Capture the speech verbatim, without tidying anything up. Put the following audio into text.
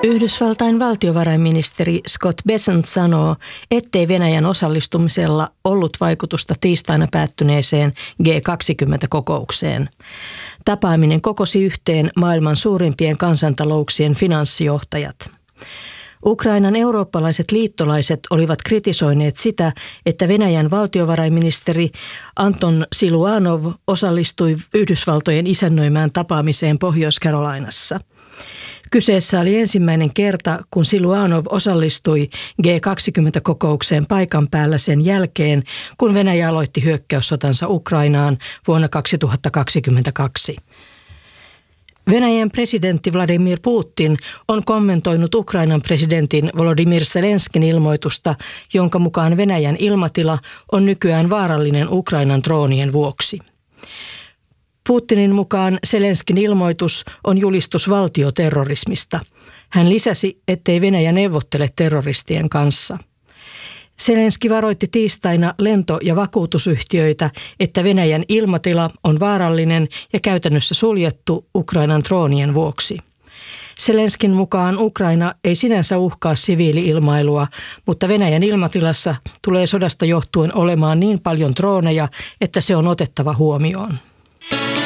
Yhdysvaltain valtiovarainministeri Scott Bessent sanoo, ettei Venäjän osallistumisella ollut vaikutusta tiistaina päättyneeseen G kaksikymmentä-kokoukseen. Tapaaminen kokosi yhteen maailman suurimpien kansantalouksien finanssijohtajat. Ukrainan eurooppalaiset liittolaiset olivat kritisoineet sitä, että Venäjän valtiovarainministeri Anton Siluanov osallistui Yhdysvaltojen isännöimään tapaamiseen Pohjois-Carolinassa. Kyseessä oli ensimmäinen kerta, kun Siluanov osallistui G kaksikymmentä-kokoukseen paikan päällä sen jälkeen, kun Venäjä aloitti hyökkäyssotansa Ukrainaan vuonna kaksituhattakaksikymmentäkaksi. Venäjän presidentti Vladimir Putin on kommentoinut Ukrainan presidentin Volodymyr Zelenskin ilmoitusta, jonka mukaan Venäjän ilmatila on nykyään vaarallinen Ukrainan droonien vuoksi. Putinin mukaan Zelenskin ilmoitus on julistus valtioterrorismista. Hän lisäsi, ettei Venäjä neuvottele terroristien kanssa. Zelenski varoitti tiistaina lento- ja vakuutusyhtiöitä, että Venäjän ilmatila on vaarallinen ja käytännössä suljettu Ukrainan droonien vuoksi. Zelenskin mukaan Ukraina ei sinänsä uhkaa siviili-ilmailua, mutta Venäjän ilmatilassa tulee sodasta johtuen olemaan niin paljon drooneja, että se on otettava huomioon.